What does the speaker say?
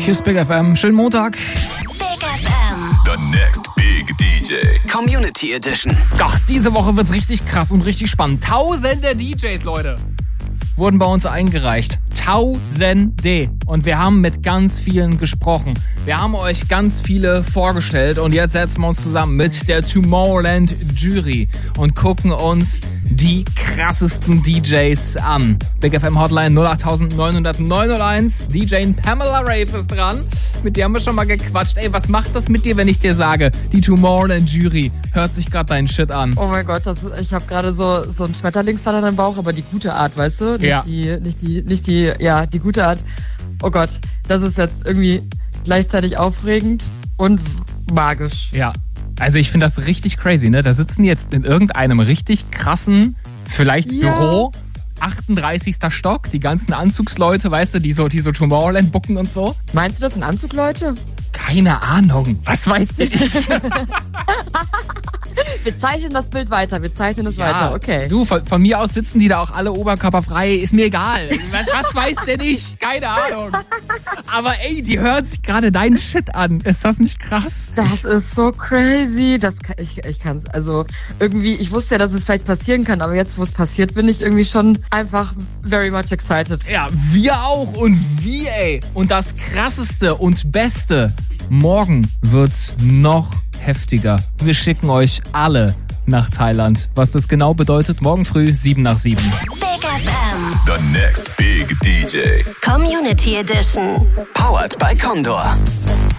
Hier ist Big FM. Schönen Montag. Big FM. The next big DJ. Community Edition. Doch, diese Woche wird's richtig krass und richtig spannend. Tausende DJs, Leute, wurden bei uns eingereicht. Tausende. Und wir haben mit ganz vielen gesprochen. Wir haben euch ganz viele vorgestellt und jetzt setzen wir uns zusammen mit der Tomorrowland Jury und gucken uns die krassesten DJs an. Big FM Hotline 08900 901. DJ Pamela Rave ist dran. Mit der haben wir schon mal gequatscht. Ey, was macht das mit dir, wenn ich dir sage, die Tomorrowland Jury hört sich gerade deinen Shit an? Oh mein Gott, ich habe gerade so einen Schmetterlingsfall im Bauch, aber die gute Art, weißt du? Nicht die gute Art. Oh Gott, das ist jetzt irgendwie gleichzeitig aufregend und magisch. Ja, also ich finde das richtig crazy, ne? Da sitzen die jetzt in irgendeinem richtig krassen, vielleicht Büro, 38. Stock, die ganzen Anzugsleute, weißt du, die so Tomorrowland booken und so. Meinst du, das sind Anzugleute? Keine Ahnung. Was weiß ich? Wir zeichnen das Bild weiter, weiter, okay. Du, von mir aus sitzen die da auch alle oberkörperfrei, ist mir egal. Was weiß denn ich? Keine Ahnung. Aber ey, die hören sich gerade deinen Shit an. Ist das nicht krass? Das ist so crazy. Ich kann es, also irgendwie, ich wusste ja, dass es vielleicht passieren kann, aber jetzt, wo es passiert, bin ich irgendwie schon einfach very much excited. Ja, wir auch und wie, ey. Und das Krasseste und Beste, morgen wird's noch heftiger. Wir schicken euch alle nach Thailand. Was das genau bedeutet, morgen früh 7 nach 7. Big FM. The next big DJ. Community Edition. Powered by Condor.